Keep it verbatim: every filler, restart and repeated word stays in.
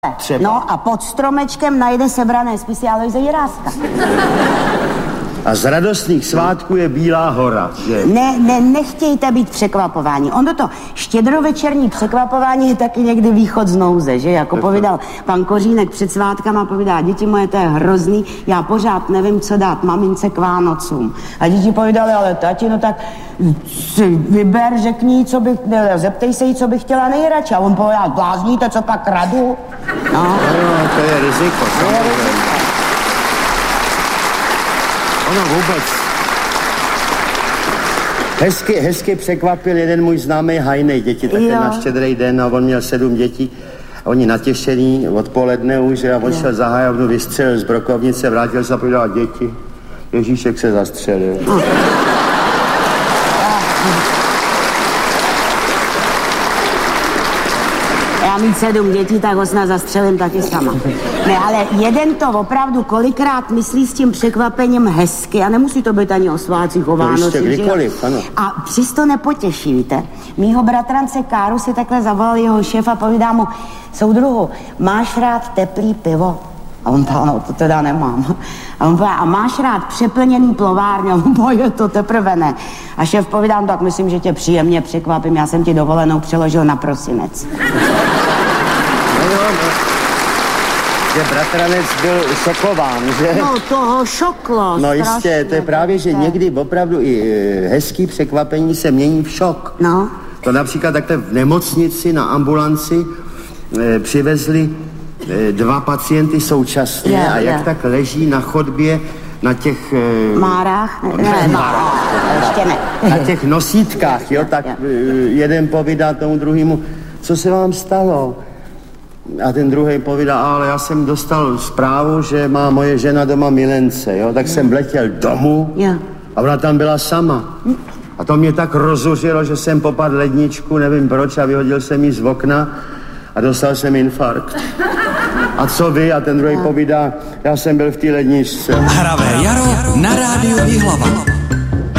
Třeba. No a pod stromečkem najde sebrané spisy Alojze Jiráska. A z radostných svátků je Bílá hora, že? Ne, ne, nechtějte být překvapováni. On to štědrovečerní překvapování je taky někdy východ z nouze, že? Jako povídal pan Kořínek před svátkama, povídá, děti moje, to je hrozný, já pořád nevím, co dát mamince k Vánocům. A děti povídali, ale tati, no tak si vyber, řekni, co bych, zeptej se jí, co bych chtěla nejradši. A on povídal, blázníte, co pak radu? No, no, no to je riziko. To je riziko. Ono vůbec. Hezky, hezky překvapil jeden můj známý hajnej děti, také na Štědrý den, a on měl sedm dětí. A oni natěšení odpoledne už, a on šel za hajovnu, vystřelil z brokovnice, vrátil se a povedal, děti, Ježíšek se zastřelil. No. Já mít sedm dětí, tak ho snad zastřelím taky sama. Ne, ale jeden to opravdu kolikrát myslí s tím překvapením hezky a nemusí to být ani o svátcích, o Vánocích. Kdykoliv, ano. A přesto nepotěší, víte? Mýho bratrance Káru si takhle zavolal jeho šéf a povídá mu, soudruhu, máš rád teplý pivo? A on říká, no to teda nemám. A on říká, a máš rád přeplněný plovárně? A on říká, je to teprve ne. A šéf povídá, no, tak myslím, že tě příjemně překvapím, já jsem ti dovolenou přeložil na prosinec. No jo, no. Že bratranec byl šokován, že? No toho šoklo. No jistě, to je právě, že někdy opravdu i hezký překvapení se mění v šok. No. To například takhle v nemocnici na ambulanci e, přivezli e, dva pacienty současně je, a jak je. Tak leží na chodbě na těch... E, Márách? Ne, ne, márách. Ještě ne. Na těch nosítkách, jo, tak e, jeden povídá tomu druhému, co se vám stalo? A ten druhý povídá, ale já jsem dostal zprávu, že má moje žena doma milence, jo, tak jsem vletěl domů a ona tam byla sama. A to mě tak rozuřilo, že jsem popadl ledničku, nevím proč, a vyhodil jsem ji z okna a dostal jsem infarkt. A co vy? A ten druhý povídá, já jsem byl v té ledničce. Hravé jaro na rádiu Jihlava.